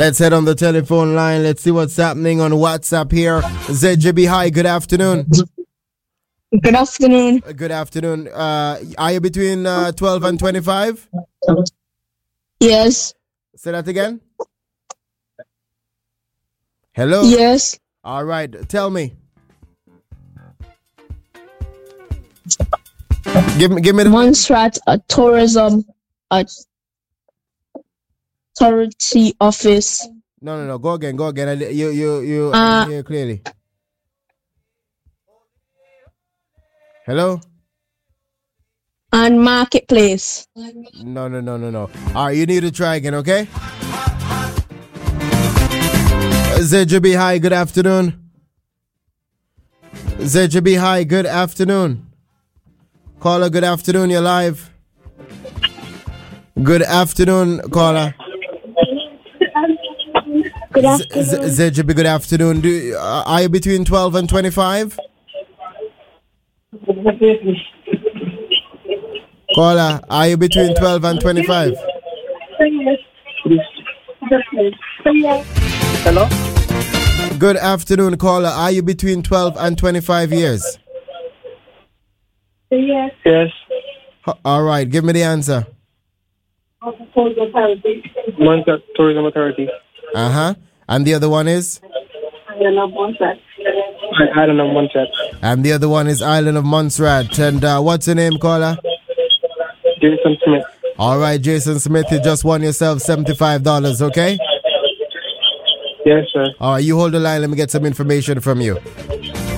Let's head on the telephone line. Let's see what's happening on WhatsApp here. ZJB, hi, good afternoon. Good afternoon. Good afternoon. Are you between 12 and 25? Yes. Say that again. Hello? Yes. All right, tell me. Give me the Montserrat Tourism Authority Office. No. Go again. You I didn't hear clearly. Hello? And Marketplace. No. All right, you need to try again, okay? ZJB, hi, good afternoon. ZJB, hi, good afternoon. Caller, good afternoon, you're live. Good afternoon, caller. Good afternoon. ZJB, good afternoon. Are you between 12 and 25? Caller, are you between 12 and 25? Hello? Good afternoon, caller. Are you between 12 and 25 years? Yes. All right, give me the answer. Montserrat Tourism Authority. Uh-huh. And the other one is? Island of Montserrat. And the other one is Island of Montserrat. And what's your name, caller? Jason Smith. All right, Jason Smith, you just won yourself $75, okay? Yes, sir. All right, you hold the line. Let me get some information from you.